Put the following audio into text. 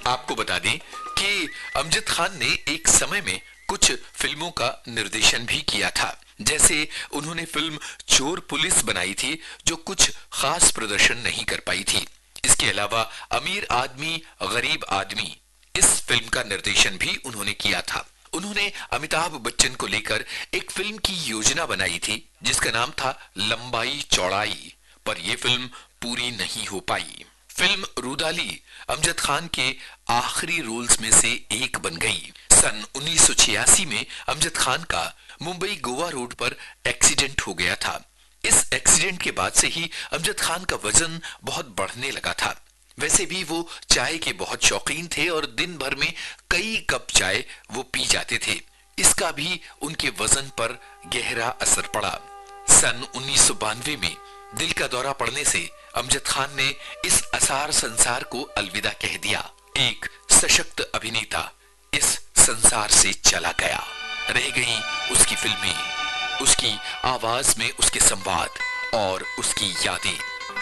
आपको बता दें कि अमजद खान ने एक समय में कुछ फिल्मों का निर्देशन भी किया था। जैसे उन्होंने फिल्म चोर पुलिस बनाई थी जो कुछ खास प्रदर्शन नहीं कर पाई थी। इसके अलावा अमीर आदमी गरीब आदमी इस फिल्म का निर्देशन भी उन्होंने किया था। उन्होंने अमिताभ बच्चन को लेकर एक फिल्म की योजना बनाई थी जिसका नाम था लंबाई चौड़ाई, पर यह फिल्म पूरी नहीं हो पाई। फिल्म रूदाली अमजद खान के आखिरी रोल्स में से एक बन गई। सन 1986 में अमजद खान का मुंबई गोवा रोड पर एक्सीडेंट हो गया था। इस एक्सीडेंट के बाद से ही अमजद खान का वजन बहुत बढ़ने लगा था। वैसे भी वो चाय के बहुत शौकीन थे और दिन भर में कई कप चाय वो पी जाते थे। इसका भी उनके वजन पर गहरा असर पड़ा। सन 1992 में दिल का दौरा पड़ने से अमजद खान ने इस असार संसार को अलविदा कह दिया। एक सशक्त अभिनेता इस संसार से चला गया। रह गई उसकी फिल्में, उसकी आवाज में उसके संवाद और उसकी यादें।